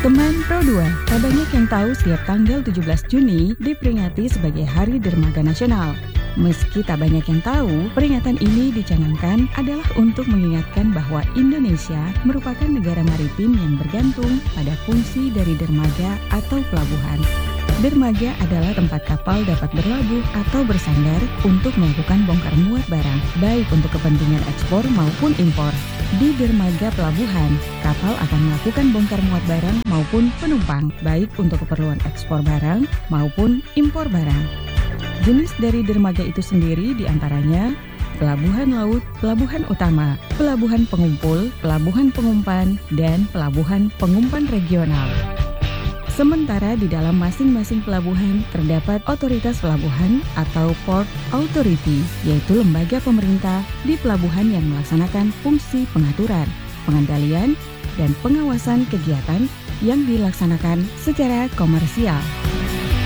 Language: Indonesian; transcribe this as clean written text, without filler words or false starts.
Teman Pro 2, tak banyak yang tahu setiap tanggal 17 Juni diperingati sebagai Hari Dermaga Nasional. Meski tak banyak yang tahu, peringatan ini dicanangkan adalah untuk mengingatkan bahwa Indonesia merupakan negara maritim yang bergantung pada fungsi dari dermaga atau pelabuhan. Dermaga adalah tempat kapal dapat berlabuh atau bersandar untuk melakukan bongkar muat barang, baik untuk kepentingan ekspor maupun impor. Di dermaga pelabuhan, kapal akan melakukan bongkar muat barang maupun penumpang, baik untuk keperluan ekspor barang maupun impor barang. Jenis dari dermaga itu sendiri diantaranya pelabuhan laut, pelabuhan utama, pelabuhan pengumpul, pelabuhan pengumpan, dan pelabuhan pengumpan regional. Sementara di dalam masing-masing pelabuhan terdapat otoritas pelabuhan atau Port Authority, yaitu lembaga pemerintah di pelabuhan yang melaksanakan fungsi pengaturan, pengendalian, dan pengawasan kegiatan yang dilaksanakan secara komersial.